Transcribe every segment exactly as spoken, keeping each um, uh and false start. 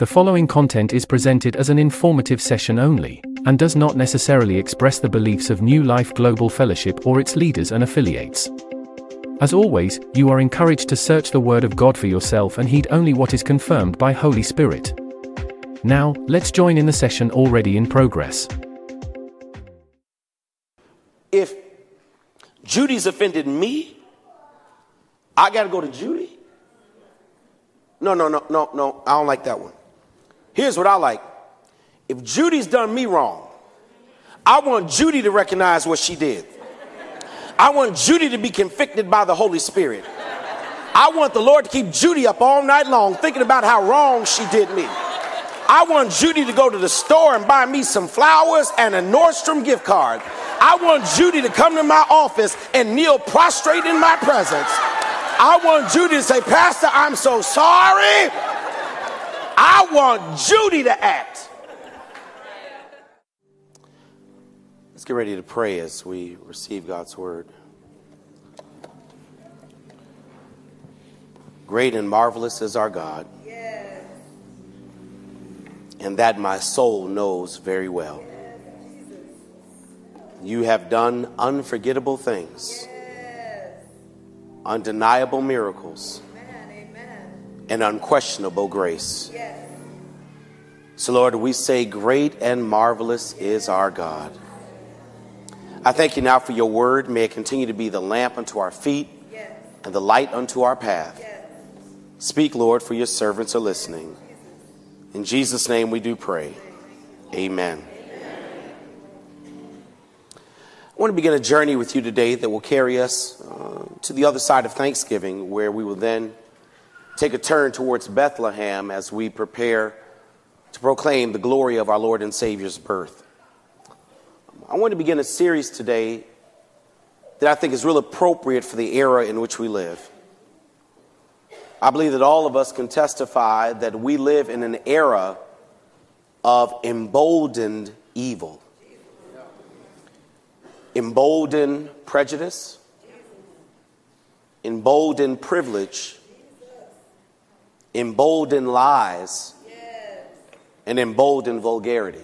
The following content is presented as an informative session only, and does not necessarily express the beliefs of New Life Global Fellowship or its leaders and affiliates. As always, you are encouraged to search the Word of God for yourself and heed only what is confirmed by Holy Spirit. Now, let's join in the session already in progress. If Judy's offended me, I got to go to Judy? No, no, no, no, no, I don't like that one. Here's what I like. If Judy's done me wrong, I want Judy to recognize what she did. I want Judy to be convicted by the Holy Spirit. I want the Lord to keep Judy up all night long thinking about how wrong she did me. I want Judy to go to the store and buy me some flowers and a Nordstrom gift card. I want Judy to come to my office and kneel prostrate in my presence. I want Judy to say, Pastor, I'm so sorry. I want Judy to act. Let's get ready to pray as we receive God's word. Great and marvelous is our God. Yes. And that my soul knows very well. Yes. You have done unforgettable things. Yes. Undeniable miracles. Amen. Amen. And unquestionable grace. Yes. So, Lord, we say great and marvelous is our God. I thank you now for your word. May it continue to be the lamp unto our feet yes. and the light unto our path. Yes. Speak, Lord, for your servants are listening. In Jesus' name we do pray. Amen. Amen. I want to begin a journey with you today that will carry us uh, to the other side of Thanksgiving, where we will then take a turn towards Bethlehem as we prepare to proclaim the glory of our Lord and Savior's birth. I want to begin a series today that I think is real appropriate for the era in which we live. I believe that all of us can testify that we live in an era of emboldened evil. Emboldened prejudice, emboldened privilege, emboldened lies, and emboldened vulgarity.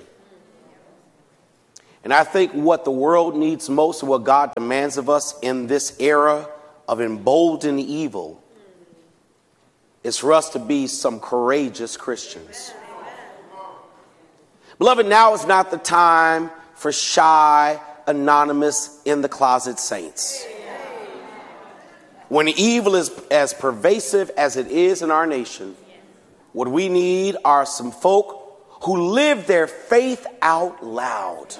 And I think what the world needs most, and what God demands of us in this era of emboldened evil, is for us to be some courageous Christians. Beloved, now is not the time for shy, anonymous, in the closet saints. When evil is as pervasive as it is in our nation, what we need are some folk who live their faith out loud,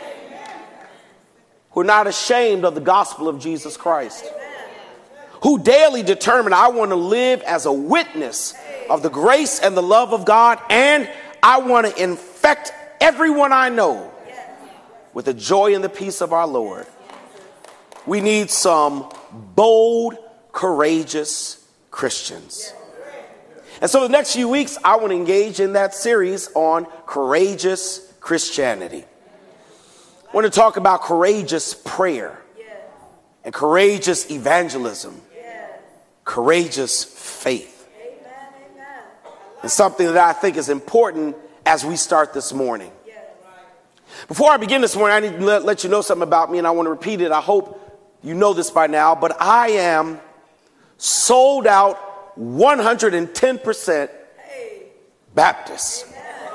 who are not ashamed of the gospel of Jesus Christ, who daily determine, I want to live as a witness of the grace and the love of God, and I want to infect everyone I know with the joy and the peace of our Lord. We need some bold, courageous Christians. And so the next few weeks, I want to engage in that series on courageous Christianity. I want to talk about courageous prayer and courageous evangelism, courageous faith. And something that I think is important as we start this morning. Before I begin this morning, I need to let, let you know something about me, and I want to repeat it. I hope you know this by now, but I am sold out one hundred ten percent Baptist.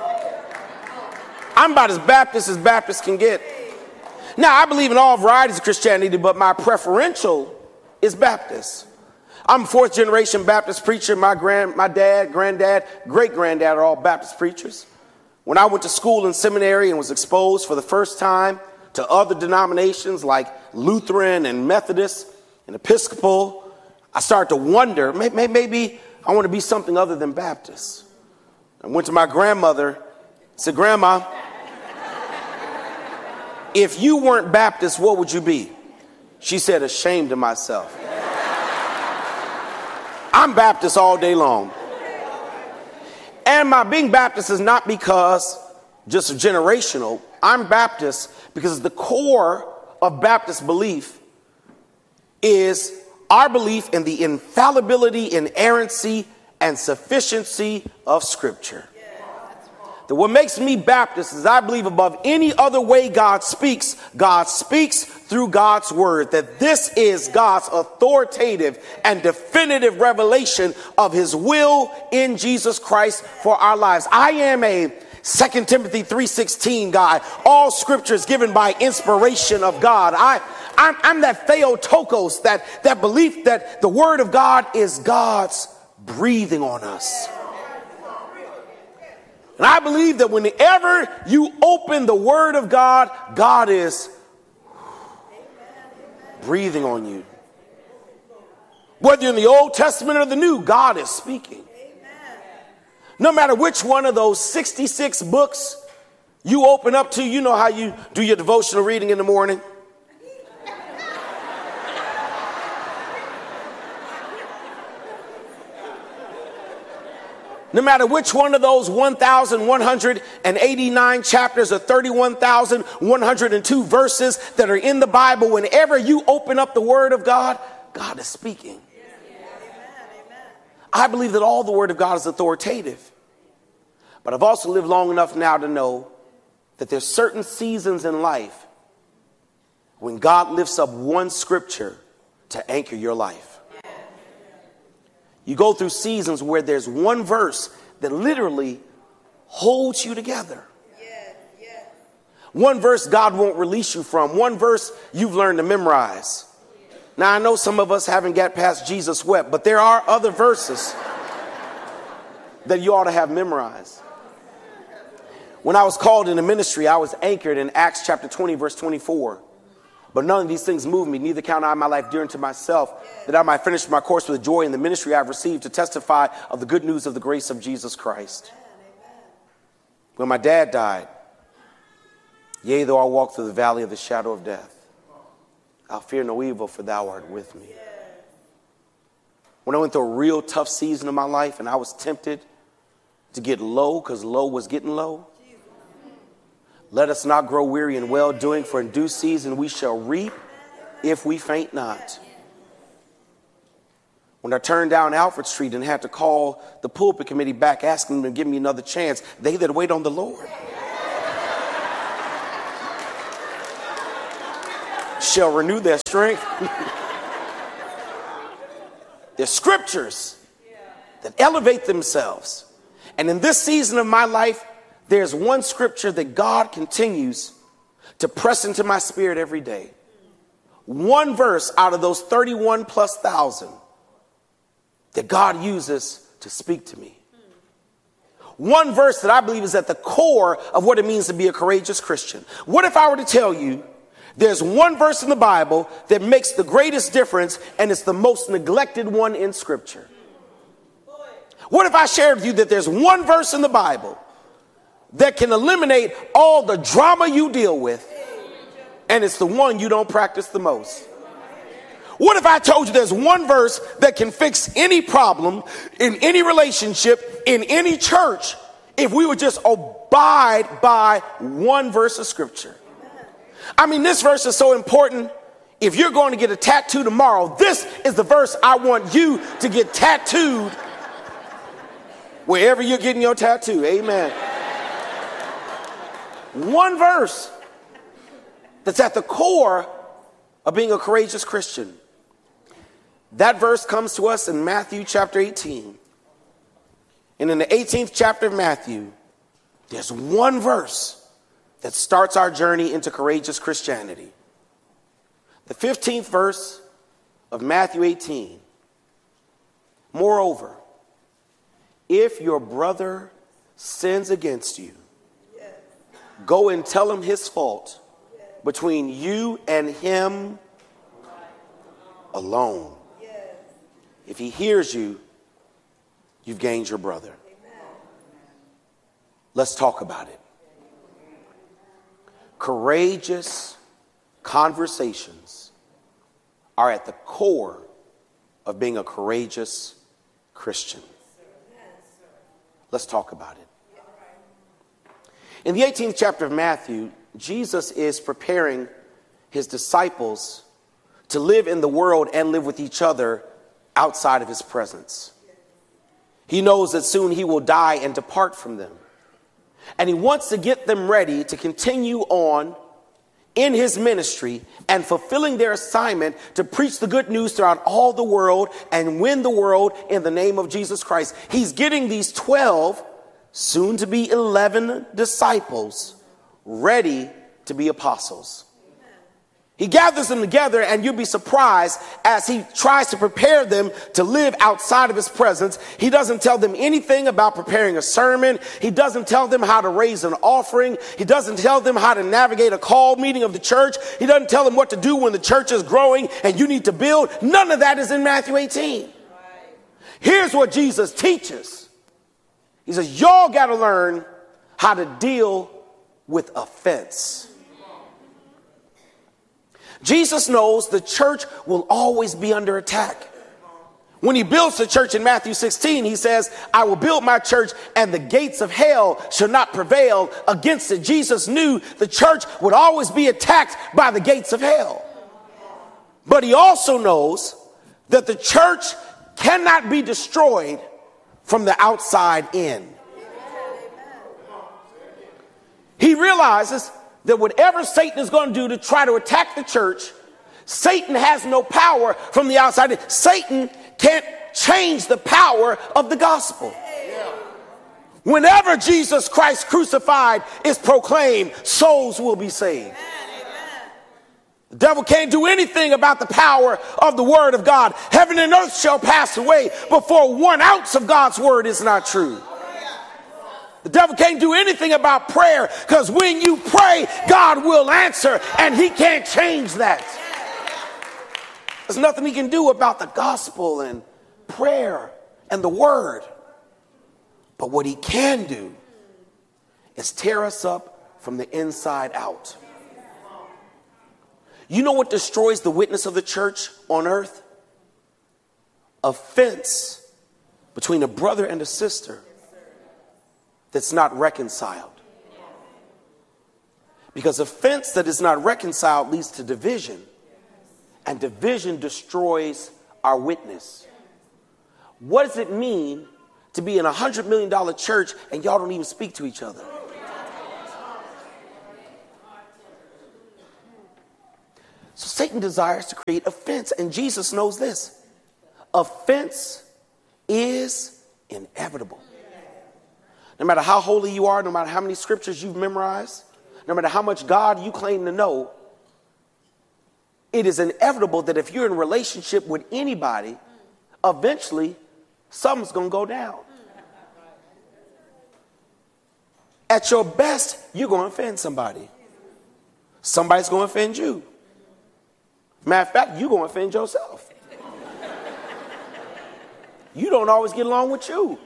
I'm about as Baptist as Baptists can get. Now, I believe in all varieties of Christianity, but my preferential is Baptist. I'm a fourth generation Baptist preacher. My grand, my dad, granddad, great granddad are all Baptist preachers. When I went to school and seminary and was exposed for the first time to other denominations like Lutheran and Methodist and Episcopal, I started to wonder, maybe, maybe I want to be something other than Baptist. I went to my grandmother and said, Grandma, if you weren't Baptist, what would you be? She said, ashamed of myself. I'm Baptist all day long. And my being Baptist is not because just generational. I'm Baptist because the core of Baptist belief is our belief in the infallibility, inerrancy, and sufficiency of Scripture. that what makes me Baptist is I believe above any other way God speaks, God speaks through God's word, that this is God's authoritative and definitive revelation of his will in Jesus Christ for our lives. I am a Second Timothy three sixteen guy. All scripture is given by inspiration of God. I, I'm, I'm that Theotokos, that, that belief that the word of God is God's breathing on us. And I believe that whenever you open the word of God, God is breathing on you. Whether you're in the Old Testament or the New, God is speaking. No matter which one of those sixty-six books you open up to, you know how you do your devotional reading in the morning. No matter which one of those one thousand one hundred eighty-nine chapters or thirty-one thousand one hundred two verses that are in the Bible, whenever you open up the word of God, God is speaking. I believe that all the word of God is authoritative. But I've also lived long enough now to know that there's certain seasons in life when God lifts up one scripture to anchor your life. You go through seasons where there's one verse that literally holds you together. One verse God won't release you from. One verse you've learned to memorize. Now, I know some of us haven't got past Jesus wept, but there are other verses that you ought to have memorized. When I was called into ministry, I was anchored in Acts chapter twenty, verse twenty-four. But none of these things move me, neither count I my life dear unto myself, that I might finish my course with joy in the ministry I've received to testify of the good news of the grace of Jesus Christ. When my dad died, yea, though I walk through the valley of the shadow of death, I'll fear no evil, for thou art with me. When I went through a real tough season of my life and I was tempted to get low because low was getting low, let us not grow weary in well doing, for in due season we shall reap if we faint not. When I turned down Alfred Street and had to call the pulpit committee back asking them to give me another chance, they that wait on the Lord shall renew their strength. There's scriptures that elevate themselves. And in this season of my life, there's one scripture that God continues to press into my spirit every day. One verse out of those thirty-one plus thousand that God uses to speak to me. One verse that I believe is at the core of what it means to be a courageous Christian. What if I were to tell you there's one verse in the Bible that makes the greatest difference, and it's the most neglected one in Scripture? What if I shared with you that there's one verse in the Bible that can eliminate all the drama you deal with, and it's the one you don't practice the most? What if I told you there's one verse that can fix any problem in any relationship, in any church, if we would just abide by one verse of Scripture? I mean, this verse is so important. If you're going to get a tattoo tomorrow, this is the verse I want you to get tattooed wherever you're getting your tattoo. Amen. One verse that's at the core of being a courageous Christian. That verse comes to us in Matthew chapter eighteen. And in the eighteenth chapter of Matthew, there's one verse that starts our journey into courageous Christianity. The fifteenth verse of Matthew eighteen. Moreover, if your brother sins against you, go and tell him his fault between you and him alone. If he hears you, you've gained your brother. Let's talk about it. Courageous conversations are at the core of being a courageous Christian. Let's talk about it. In the eighteenth chapter of Matthew, Jesus is preparing his disciples to live in the world and live with each other outside of his presence. He knows that soon he will die and depart from them. And he wants to get them ready to continue on in his ministry and fulfilling their assignment to preach the good news throughout all the world and win the world in the name of Jesus Christ. He's getting these twelve, soon to be eleven disciples ready to be apostles. He gathers them together, and you'll be surprised as he tries to prepare them to live outside of his presence. He doesn't tell them anything about preparing a sermon. He doesn't tell them how to raise an offering. He doesn't tell them how to navigate a call meeting of the church. He doesn't tell them what to do when the church is growing and you need to build. None of that is in Matthew eighteen. Here's what Jesus teaches. He says, y'all got to learn how to deal with offense. Jesus knows the church will always be under attack. When he builds the church in Matthew sixteen, he says, I will build my church and the gates of hell shall not prevail against it. Jesus knew the church would always be attacked by the gates of hell. But he also knows that the church cannot be destroyed from the outside in. He realizes that whatever Satan is going to do to try to attack the church, Satan has no power from the outside. Satan can't change the power of the gospel. Whenever Jesus Christ crucified is proclaimed, souls will be saved. The devil can't do anything about the power of the word of God. Heaven and earth shall pass away before one ounce of God's word is not true. The devil can't do anything about prayer, because when you pray, God will answer, and he can't change that. There's nothing he can do about the gospel and prayer and the word. But what he can do is tear us up from the inside out. You know what destroys the witness of the church on earth? Offense between a brother and a sister that's not reconciled. Because offense that is not reconciled leads to division, and division destroys our witness. What does it mean to be in a hundred million dollar church and y'all don't even speak to each other? So Satan desires to create offense, and Jesus knows this. Offense is inevitable. No matter how holy you are, no matter how many scriptures you've memorized, no matter how much God you claim to know, it is inevitable that if you're in a relationship with anybody, eventually something's going to go down. At your best, you're going to offend somebody. Somebody's going to offend you. Matter of fact, you're going to offend yourself. You don't always get along with you.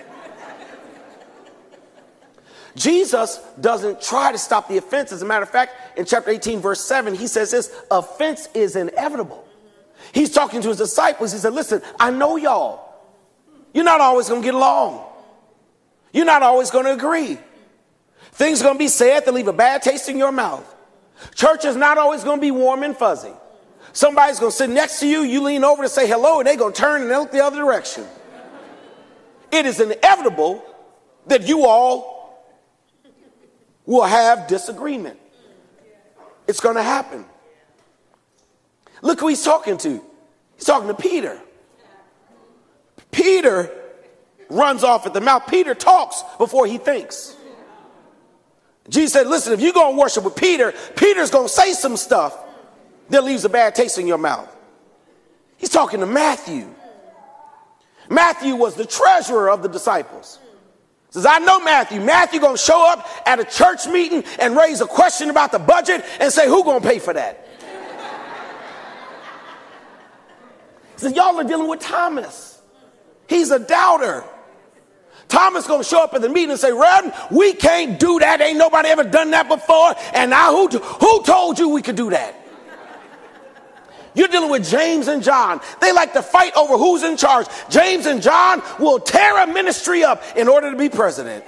Jesus doesn't try to stop the offense. As a matter of fact, in chapter eighteen, verse seven, he says this: offense is inevitable. He's talking to his disciples. He said, listen, I know y'all. You're not always going to get along. You're not always going to agree. Things are going to be said that leave a bad taste in your mouth. Church is not always going to be warm and fuzzy. Somebody's going to sit next to you. You lean over to say hello, and they're going to turn and look the other direction. It is inevitable that you all will have disagreement. It's going to happen. Look who he's talking to. He's talking to Peter. Peter runs off at the mouth. Peter talks before he thinks. Jesus said, listen, if you're going to worship with Peter, Peter's going to say some stuff that leaves a bad taste in your mouth. He's talking to Matthew. Matthew was the treasurer of the disciples. Says, I know Matthew. Matthew going to show up at a church meeting and raise a question about the budget and say, who going to pay for that? He says, y'all are dealing with Thomas. He's a doubter. Thomas going to show up at the meeting and say, Reverend, we can't do that. Ain't nobody ever done that before. And now who, who told you we could do that? You're dealing with James and John. They like to fight over who's in charge. James and John will tear a ministry up in order to be president.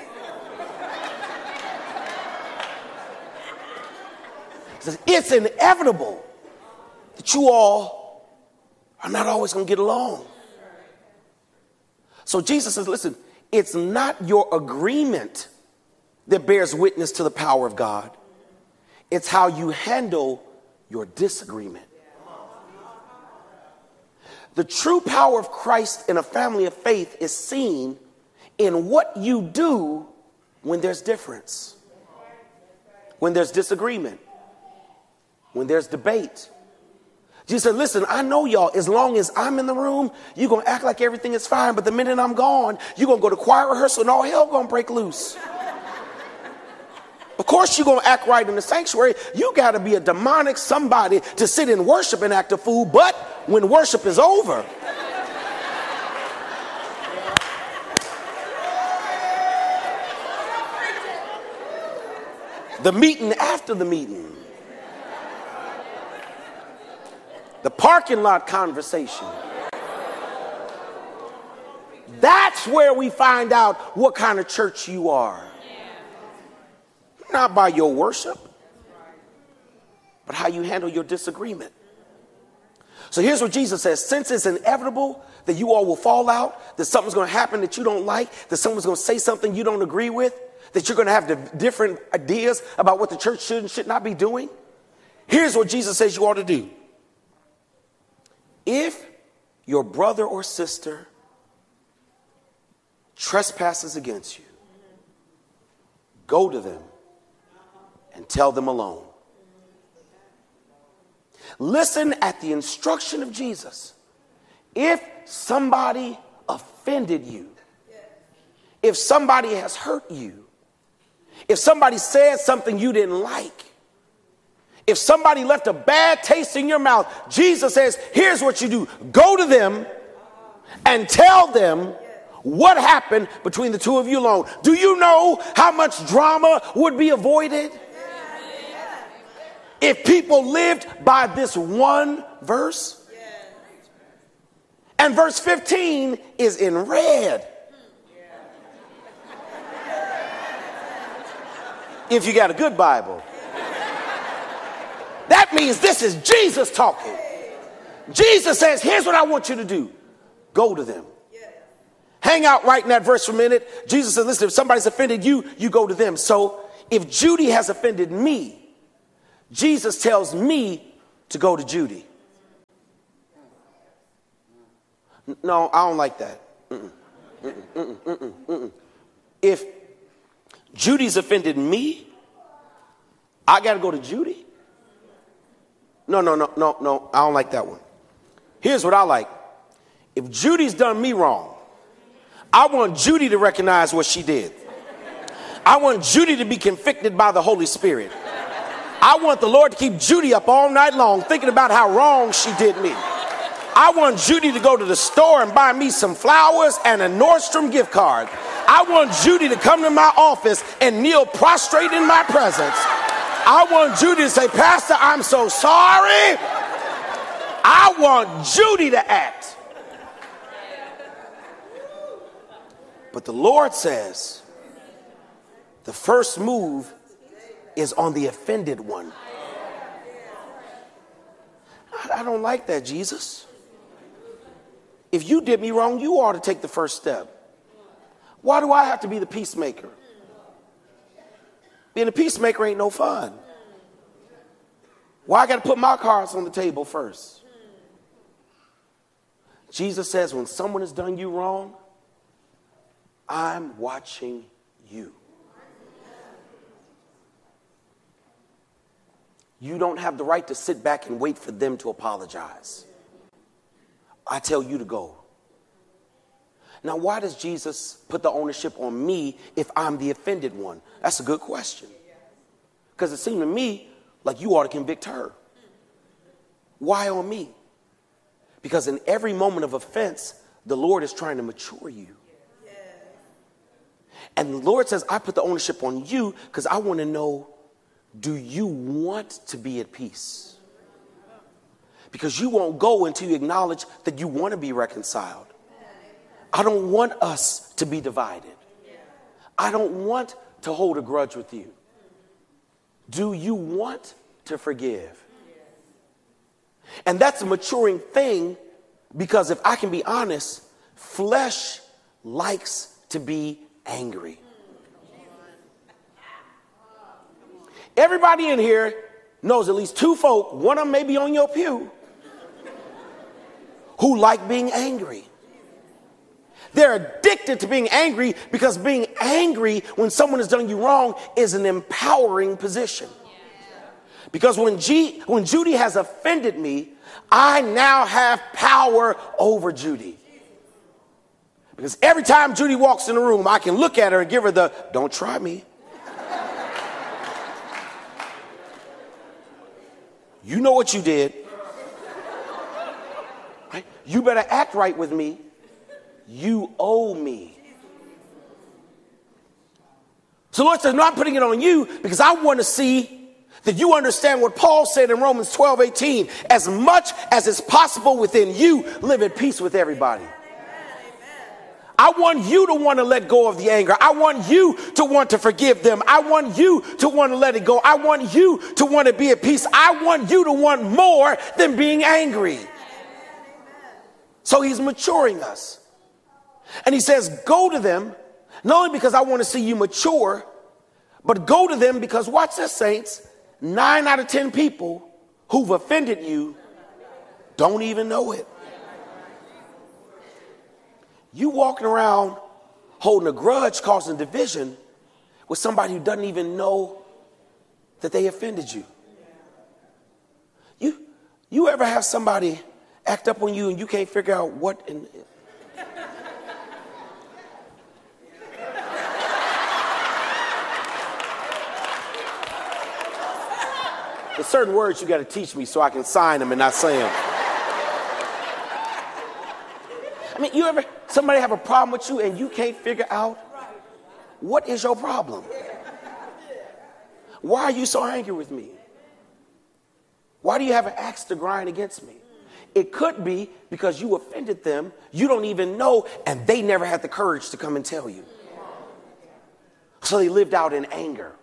It's inevitable that you all are not always going to get along. So Jesus says, listen, it's not your agreement that bears witness to the power of God. It's how you handle your disagreement. The true power of Christ in a family of faith is seen in what you do when there's difference, when there's disagreement, when there's debate. Jesus said, listen, I know y'all, as long as I'm in the room, you're going to act like everything is fine. But the minute I'm gone, you're going to go to choir rehearsal and all hell going to break loose. Of course, you're going to act right in the sanctuary. You got to be a demonic somebody to sit in worship and act a fool. But when worship is over, the meeting after the meeting, the parking lot conversation, that's where we find out what kind of church you are. Not by your worship, but how you handle your disagreement. So here's what Jesus says. Since it's inevitable that you all will fall out, that something's going to happen that you don't like, that someone's going to say something you don't agree with, that you're going to have the different ideas about what the church should and should not be doing, here's what Jesus says you ought to do. If your brother or sister trespasses against you, go to them and tell them alone. Listen at the instruction of Jesus. If somebody offended you, if somebody has hurt you, if somebody said something you didn't like, if somebody left a bad taste in your mouth, Jesus says, here's what you do. Go to them and tell them what happened between the two of you alone. Do you know how much drama would be avoided if people lived by this one verse? And verse fifteen is in red. If you got a good Bible. That means this is Jesus talking. Jesus says, here's what I want you to do. Go to them. Hang out right in that verse for a minute. Jesus says, listen, if somebody's offended you, you go to them. So if Judy has offended me, Jesus tells me to go to Judy. No, I don't like that. Mm-mm. Mm-mm. Mm-mm. Mm-mm. Mm-mm. If Judy's offended me, I got to go to Judy? No, no, no, no, no. I don't like that one. Here's what I like. If Judy's done me wrong, I want Judy to recognize what she did. I want Judy to be convicted by the Holy Spirit. I want the Lord to keep Judy up all night long thinking about how wrong she did me. I want Judy to go to the store and buy me some flowers and a Nordstrom gift card. I want Judy to come to my office and kneel prostrate in my presence. I want Judy to say, Pastor, I'm so sorry. I want Judy to act. But the Lord says the first move is on the offended one. I don't like that, Jesus. If you did me wrong, you ought to take the first step. Why do I have to be the peacemaker? Being a peacemaker ain't no fun. Why I got to put my cards on the table first? Jesus says when someone has done you wrong, I'm watching you. You don't have the right to sit back and wait for them to apologize. I tell you to go. Now, why does Jesus put the ownership on me if I'm the offended one? That's a good question. Because it seemed to me like you ought to convict her. Why on me? Because in every moment of offense, the Lord is trying to mature you. And the Lord says, I put the ownership on you because I want to know, do you want to be at peace? Because you won't go until you acknowledge that you want to be reconciled. I don't want us to be divided. I don't want to hold a grudge with you. Do you want to forgive? And that's a maturing thing, because if I can be honest, flesh likes to be angry. Everybody in here knows at least two folk, one of them may be on your pew, who like being angry. They're addicted to being angry because being angry when someone has done you wrong is an empowering position. Because when, G, when Judy has offended me, I now have power over Judy. Because every time Judy walks in the room, I can look at her and give her the, don't try me. You know what you did. Right? You better act right with me. You owe me. So Lord says, no, I'm putting it on you because I want to see that you understand what Paul said in Romans twelve eighteen. As much as is possible within you, live at peace with everybody. I want you to want to let go of the anger. I want you to want to forgive them. I want you to want to let it go. I want you to want to be at peace. I want you to want more than being angry. So he's maturing us. And he says, go to them, not only because I want to see you mature, but go to them because, watch this, saints, nine out of ten people who've offended you don't even know it. You walking around holding a grudge, causing division with somebody who doesn't even know that they offended you. You, you ever have somebody act up on you and you can't figure out what in... There's certain words you got to teach me so I can sign them and not say them. I mean, you ever, somebody have a problem with you and you can't figure out what is your problem? Why are you so angry with me? Why do you have an axe to grind against me? It could be because you offended them, you don't even know, and they never had the courage to come and tell you. So they lived out in anger.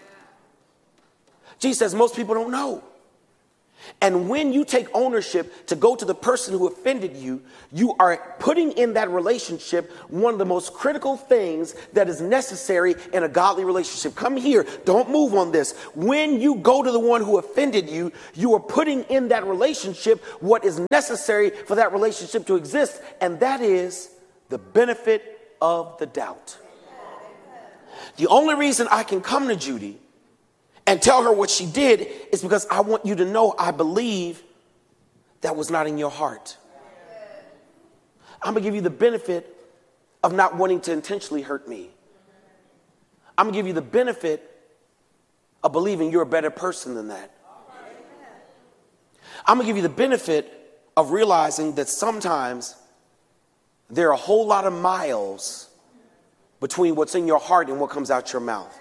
Jesus says most people don't know. And when you take ownership to go to the person who offended you, you are putting in that relationship one of the most critical things that is necessary in a godly relationship. Come here. Don't move on this. When you go to the one who offended you, you are putting in that relationship what is necessary for that relationship to exist. And that is the benefit of the doubt. The only reason I can come to Judy and tell her what she did is because I want you to know I believe that was not in your heart. I'm going to give you the benefit of not wanting to intentionally hurt me. I'm going to give you the benefit of believing you're a better person than that. I'm going to give you the benefit of realizing that sometimes there are a whole lot of miles between what's in your heart and what comes out your mouth.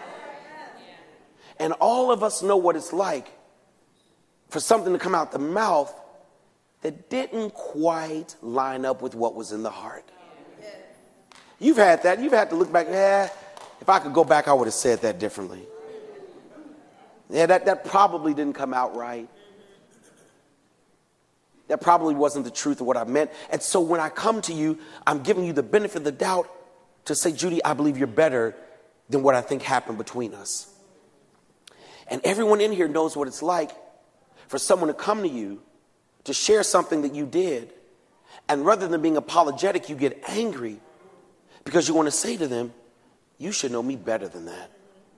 And all of us know what it's like for something to come out the mouth that didn't quite line up with what was in the heart. You've had that. You've had to look back. Yeah, if I could go back, I would have said that differently. Yeah, that, that probably didn't come out right. That probably wasn't the truth of what I meant. And so when I come to you, I'm giving you the benefit of the doubt to say, Judy, I believe you're better than what I think happened between us. And everyone in here knows what it's like for someone to come to you to share something that you did. And rather than being apologetic, you get angry because you want to say to them, you should know me better than that.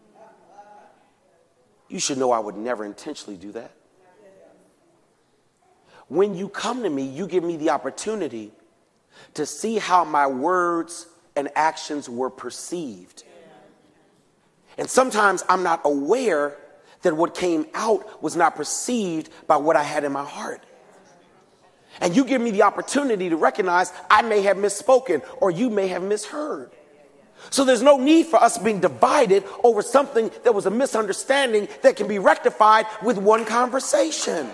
You should know I would never intentionally do that. When you come to me, you give me the opportunity to see how my words and actions were perceived. And sometimes I'm not aware that what came out was not perceived by what I had in my heart. And you give me the opportunity to recognize I may have misspoken or you may have misheard. So there's no need for us being divided over something that was a misunderstanding that can be rectified with one conversation.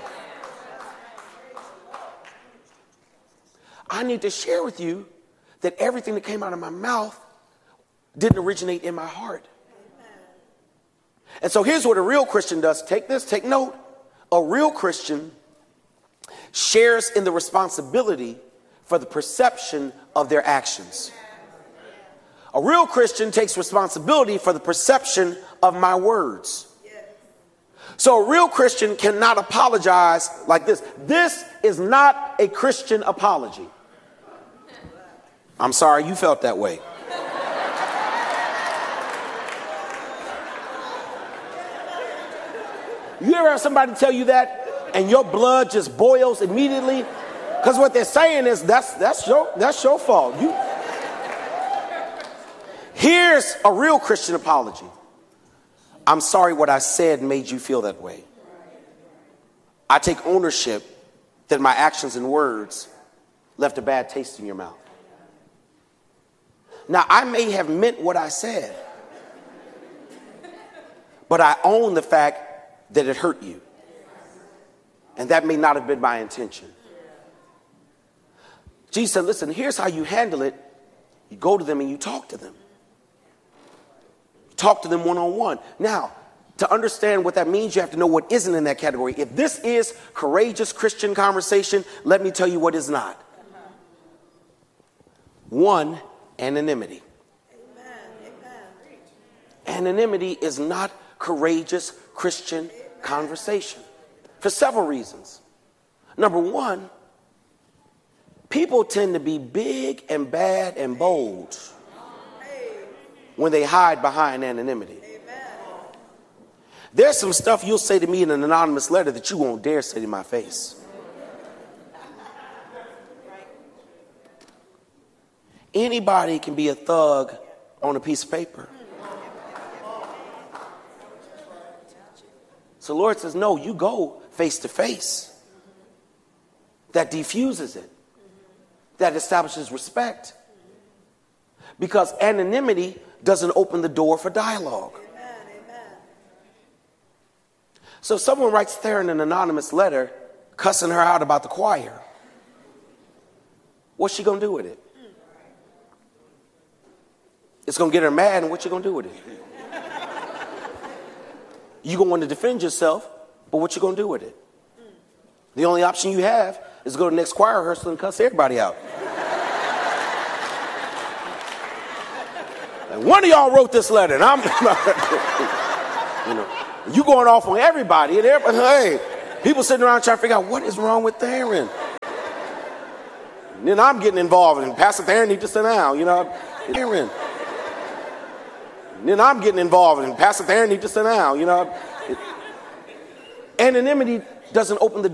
I need to share with you that everything that came out of my mouth didn't originate in my heart. And so here's what a real Christian does. Take this, take note. A real Christian shares in the responsibility for the perception of their actions. A real Christian takes responsibility for the perception of my words. So a real Christian cannot apologize like this. This is not a Christian apology. I'm sorry you felt that way. You ever have somebody tell you that and your blood just boils immediately? Because what they're saying is that's that's your that's your fault. You. Here's a real Christian apology. I'm sorry what I said made you feel that way. I take ownership that my actions and words left a bad taste in your mouth. Now, I may have meant what I said, but I own the fact that it hurt you. And that may not have been my intention. Jesus said, listen, here's how you handle it. You go to them and you talk to them. Talk to them one-on-one. Now, to understand what that means, you have to know what isn't in that category. If this is courageous Christian conversation, let me tell you what is not. One, anonymity. Anonymity is not courageous Christian conversation for several reasons. Number one, people tend to be big and bad and bold when they hide behind anonymity. There's some stuff you'll say to me in an anonymous letter that you won't dare say to my face. Anybody can be a thug on a piece of paper. So the Lord says, no, you go face to face. That defuses it. That establishes respect. Because anonymity doesn't open the door for dialogue. Amen, amen. So if someone writes there in an anonymous letter cussing her out about the choir, what's she going to do with it? It's going to get her mad, and what you going to do with it? You're going to want to defend yourself, but what you going to do with it? The only option you have is to go to the next choir rehearsal and cuss everybody out. And one of y'all wrote this letter, and I'm, you know, you going off on everybody, and everybody, hey, people sitting around trying to figure out what is wrong with Theron. And then I'm getting involved, and Pastor Theron needs to sit down, you know, Theron. And then I'm getting involved, and Pastor Theron needs to sit down, you know. Anonymity doesn't open the